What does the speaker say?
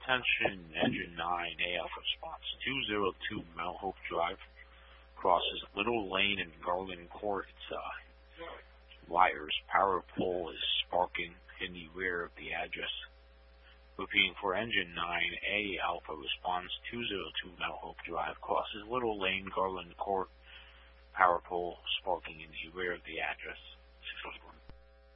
Attention, Engine 9, Alpha response 202 Mount Hope Drive, crosses Little Lane and Garland Court. Wires, power pole is sparking in the rear of the address. Repeating for Engine 9, Alpha response 202 Mount Hope Drive, crosses Little Lane, Garland Court, power pole sparking in the rear of the address. 641.